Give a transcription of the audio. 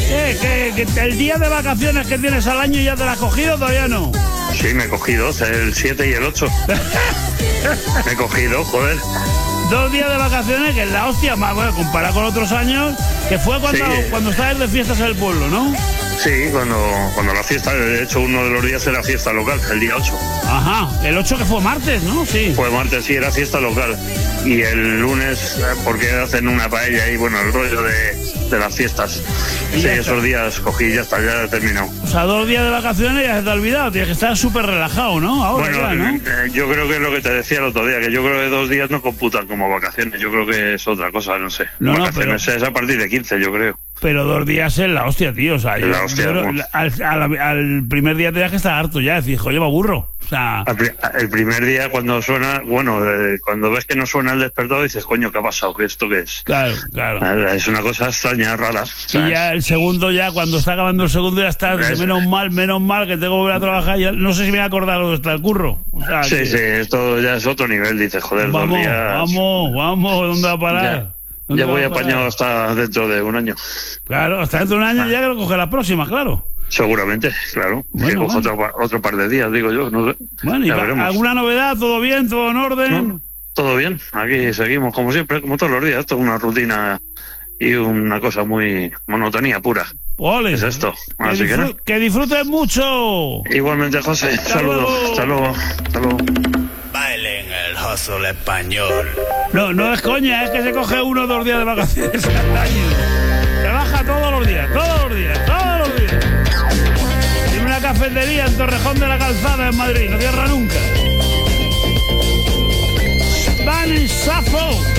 Que el día de vacaciones que tienes al año ya te lo has cogido, todavía no. Sí, me he cogido el 7 y el 8. Me he cogido, joder. 2 días de vacaciones, que es la hostia, más bueno, comparado con otros años, que fue cuando estabas de fiestas en el pueblo, ¿no? Sí, cuando la fiesta, de hecho uno de los días era fiesta local, el día 8. Ajá, el 8 que fue martes, ¿no? Sí. Fue martes, sí, era fiesta local. Y el lunes, porque hacen una paella y bueno, el rollo de las fiestas. Sí, esos días cogí y ya está, ya he terminado. O sea, 2 días de vacaciones y ya se te ha olvidado, tienes que estar súper relajado, ¿no? Ahora bueno, ya, ¿no? Yo creo que es lo que te decía el otro día, que yo creo que 2 días no computan como vacaciones, yo creo que es otra cosa, no sé. Vacaciones es a partir de 15, yo creo. Pero 2 días es la hostia, tío, o sea, al primer día tenías que estar harto ya, decir, joder, me aburro. O sea, el primer día cuando suena, cuando ves que no suena el despertador dices, coño, ¿qué ha pasado? ¿Esto qué es? Claro. Es una cosa extraña, rara, ¿sabes? Y ya el segundo, ya cuando está acabando el segundo, ya está, menos mal que tengo que volver a trabajar, ya, no sé si me voy a acordar dónde está el curro. O sea, sí, esto ya es otro nivel, dices, joder, vamos, 2 días... Vamos, ¿dónde va a parar? Ya voy apañado hasta dentro de un año. Claro, hasta dentro de un año ya que lo coge la próxima, claro. Seguramente, claro. Bueno, otro par de días, digo yo. No sé. Bueno, ya veremos. ¿Alguna novedad? ¿Todo bien? ¿Todo en orden? No, todo bien. Aquí seguimos, como siempre, como todos los días. Esto es una rutina y una cosa muy monotonía pura. ¡Ole! Es esto. Así que disfrutes mucho. Igualmente, José. Saludos. Hasta luego. Bailen el hustle español. No es coña, es que se coge 1 o 2 días de vacaciones al año. Trabaja todos los días. Tiene una cafetería en Torrejón de la Calzada, en Madrid, no cierra nunca. Spanish Shuffle.